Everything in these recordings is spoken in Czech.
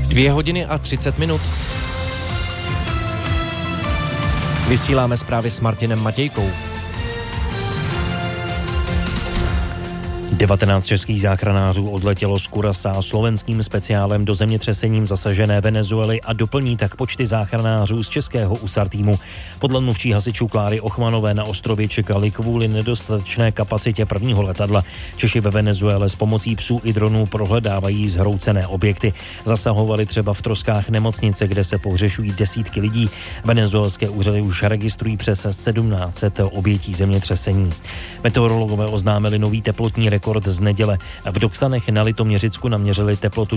2:30. Vysíláme zprávy s Martinem Matějkou. 19 českých záchranářů odletělo z Curaçaa slovenským speciálem do zemětřesením zasažené Venezuely a doplní tak počty záchranářů z českého USAR týmu. Podle mluvčí hasičů Kláry Ochmanové na ostrově čekali kvůli nedostatečné kapacitě prvního letadla. Češi ve Venezuele s pomocí psů i dronů prohledávají zhroucené objekty. Zasahovali třeba v troskách nemocnice, kde se pohřešují desítky lidí. Venezuelské úřady už registrují přes 1700 obětí zemětřesení. Meteorologové oznámili nový teplotní rekord z neděle. V Doksanech na Litoměřicku naměřili teplotu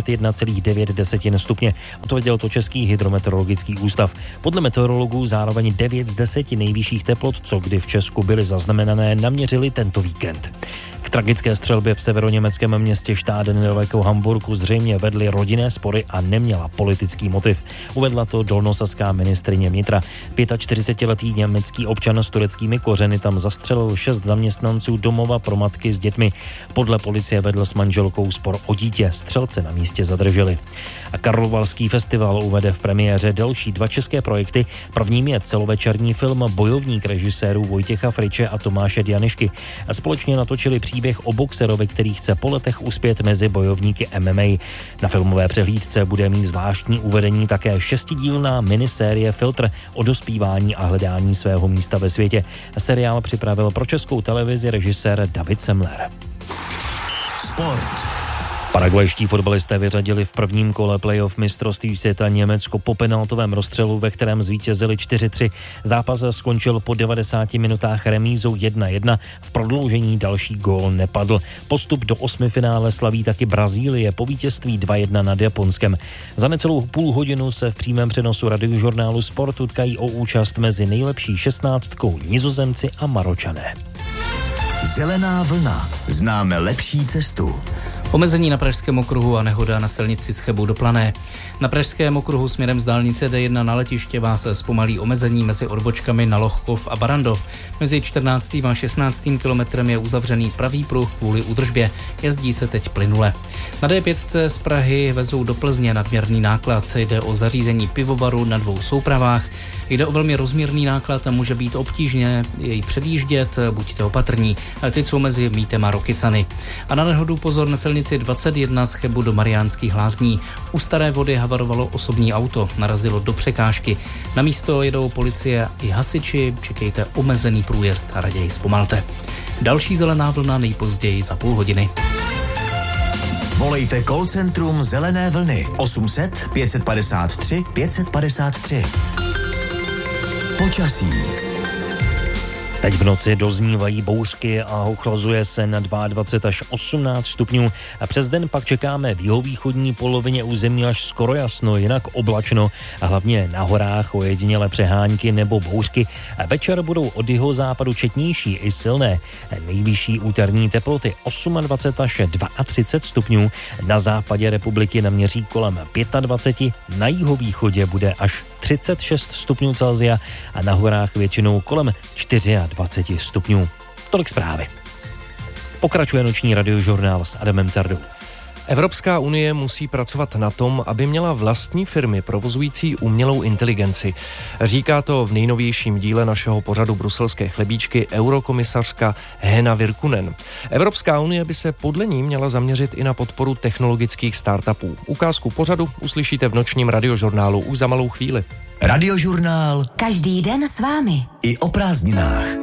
41,9 stupně. Potvrdil to Český hydrometeorologický ústav. Podle meteorologů zároveň 9 z 10 nejvyšších teplot, co kdy v Česku byly zaznamenané, naměřili tento víkend. K tragické střelbě v severoněmeckém městě Štáden nedaleko Hamburku zřejmě vedly rodinné spory a neměla politický motiv. Uvedla to dolnosaská ministryně vnitra. 45letý německý občan s tureckými kořeny tam zastřelil 6 zaměstnanců domova pro matky s dětmi. Podle policie vedl s manželkou spor o dítě. Střelce na místě zadrželi. A Karlovarský festival uvede v premiéře další 2 české projekty. Prvním je celovečerní film Bojovník režisérů Vojtěcha Friče a Tomáše Dianyšky. Společně natočili příběh o boxerovi, který chce po letech uspět mezi bojovníky MMA. Na filmové přehlídce bude mít zvláštní uvedení také 6dílná minisérie Filtr o dospívání a hledání svého místa ve světě. Seriál připravil pro Českou televizi režisér David Semler. Sport. Paraguajští fotbalisté vyřadili v prvním kole playoff mistrovství světa Německo po penaltovém rozstřelu, ve kterém zvítězili 4-3. Zápas skončil po 90 minutách remízou 1-1. V prodloužení další gól nepadl. Postup do osmifinále slaví taky Brazílie po vítězství 2-1 nad Japonskem. Za necelou půl hodinu se v přímém přenosu radiožurnálu Sport utkají o účast mezi nejlepší 16 Nizozemci a Maročané. Zelená vlna. Známe lepší cestu. Omezení na Pražském okruhu a nehoda na silnici z Chebu do Plané. Na Pražském okruhu směrem z dálnice D1 na letiště vás zpomalí omezení mezi odbočkami na Lochkov a Barandov. Mezi 14. a 16. kilometrem je uzavřený pravý pruh kvůli údržbě. Jezdí se teď plynule. Na D5 z Prahy vezou do Plzně nadměrný náklad. Jde o zařízení pivovaru na 2 soupravách. Jde o velmi rozměrný náklad a může být obtížně jej předjíždět, buďte opatrní. Teď jsou mezi Mítem a Rokycany. A na nehodu pozor na silnici 21 z Chebu do Mariánských Lázní. U Staré Vody havarovalo osobní auto, narazilo do překážky. Na místo jedou policie i hasiči, čekejte omezený průjezd a raději zpomalte. Další zelená vlna nejpozději za půl hodiny. Volejte call centrum Zelené vlny 800 553 553. Počasí. Teď v noci doznívají bouřky a ochlazuje se na 22 až 18 stupňů. A přes den pak čekáme v jihovýchodní polovině území až skoro jasno, jinak oblačno a hlavně na horách ojedinělé přehánky nebo bouřky. A večer budou od jihozápadu četnější i silné. Nejvyšší úterní teploty 28 až 32 stupňů. Na západě republiky naměří kolem 25, na jihovýchodě bude až 36 stupňů Celsia a na horách většinou kolem 24 stupňů. Tolik zprávy. Pokračuje noční radiožurnál s Adamem Cardou. Evropská unie musí pracovat na tom, aby měla vlastní firmy provozující umělou inteligenci. Říká to v nejnovějším díle našeho pořadu Bruselské chlebíčky eurokomisařka Hena Virkkunen. Evropská unie by se podle ní měla zaměřit i na podporu technologických startupů. Ukázku pořadu uslyšíte v nočním radiožurnálu už za malou chvíli. Radiožurnál. Každý den s vámi. I o prázdninách.